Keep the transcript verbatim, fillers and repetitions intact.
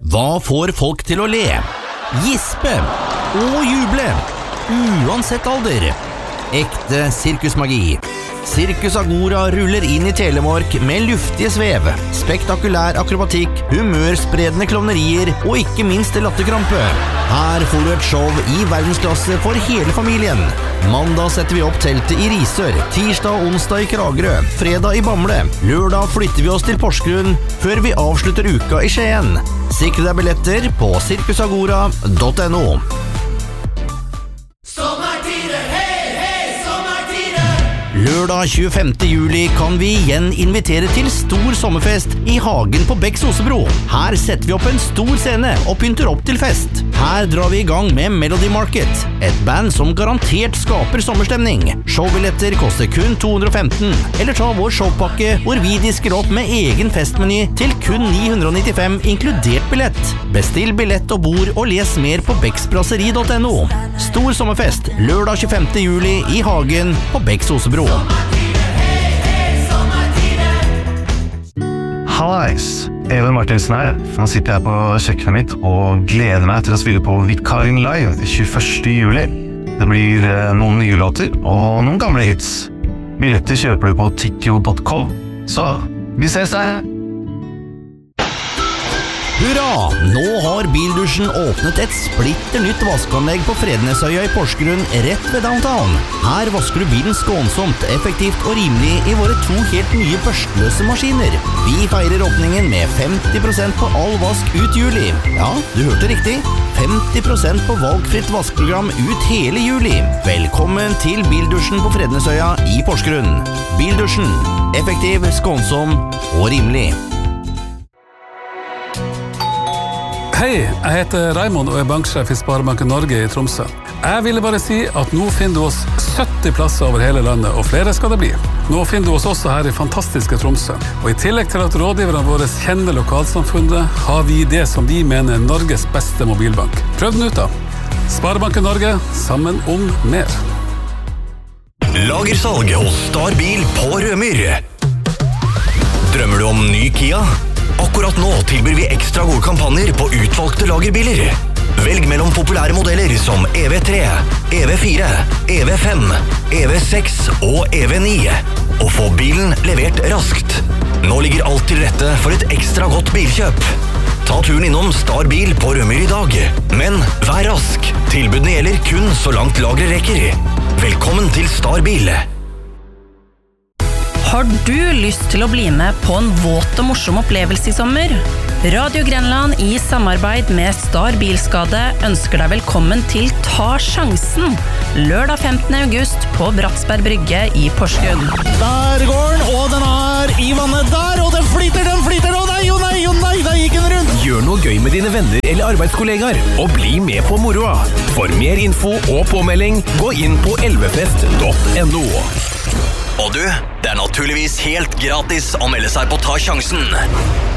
Hva får folk til å le, gispe og juble, uansett alder? Ekte sirkusmagi. Cirkus Agora ruller inn i Telemark med luftige svev, spektakulær akrobatikk, humørspredende klovnerier og ikke minst latterkrampe. Her får du et show i verdensklasse for hele familien. Mandag setter vi opp teltet i Risør, tirsdag og onsdag i Kragerø, fredag i Bamble. Lørdag flytter vi oss til Porsgrunn før vi avslutter uka i Skien. Sikre deg billetter på sirkusagora punktum no. Lørdag tjuefemte juli kan vi igjen invitere til stor sommerfest i hagen på Becks Osebro. Her setter vi opp en stor scene og pynter opp til fest. Her drar vi i gang med Melody Market, et band som garantert skaper sommerstemning. Showbilletter koster kun to hundre og femten, eller ta vår showpakke hvor vi disker opp med egen festmeny til kun ni hundre og nittifem inkludert billett. Bestill billett og bord og les mer på becksbrasseri punktum no. Stor sommerfest lørdag tjuefemte juli i hagen på Becks Osebro. Hallais, Even Martinsen her. Nå sitter jeg på kjøkkenet mitt og gleder meg til å spille på Vitkarin Live tjueførste juli. Det blir noen nye låter og noen gamle hits. Billetter kjøper du på tikkio punktum com. Så, vi ses der! Hurra! Nå har Bildusjen åpnet et splitter nytt vaskeanlegg på Frednesøya i Porsgrunn rett ved downtown. Her vasker du bilen skånsomt, effektivt og rimelig i våre to helt nye børstløse maskiner. Vi feirer åpningen med femti prosent på all vask ut juli. Ja, du hørte riktig. femti prosent på valgfritt vaskeprogram ut hele juli. Velkommen til Bildusjen på Frednesøya i Porsgrunn. Bildusjen. Effektiv, skånsom og rimelig. Hei, jeg heter Raimond og er banksjef i Sparebanken Norge i Tromsø. Jeg ville bare si at nå finner du oss sytti plasser over hele landet, og flere skal det bli. Nå finner du oss også her i fantastiske Tromsø. Og i tillegg til at rådgiverne våre kjenner lokalsamfunnet, har vi det som vi mener er Norges beste mobilbank. Prøv den ut da. Sparebanken Norge, sammen om mer. Lagersalg hos Starbil på Rømyr. Drømmer du om ny Kia? Akkurat nå tilbyr vi ekstra gode kampanjer på utvalgte lagerbiler. Velg mellom populære modeller som E V tre, E V fire, E V fem, E V seks og E V ni, og få bilen levert raskt. Nå ligger alt til rette for et ekstra godt bilkjøp. Ta turen innom Starbil på Rømyr i dag, men vær rask. Tilbudene gjelder kun så langt lageret rekker. Velkommen til Starbil. Har du lyst til å bli med på en våt og morsom opplevelse i sommer? Radio Grenland i samarbeid med Star Bilskade ønsker deg velkommen til Ta Sjansen, lørdag femtende august på Bratsberg Brygge i Porsgrunn. Der går den, og den er i vannet der, og den flyter, den flyter, og nei, og nei, og nei, der gikk den rundt. Gjør noe gøy med dine venner eller arbeidskollegaer, og bli med på moroa. For mer info og påmelding, gå inn på elvefest punktum no. Og du, det er naturligvis helt gratis å melde seg på Ta Sjansen.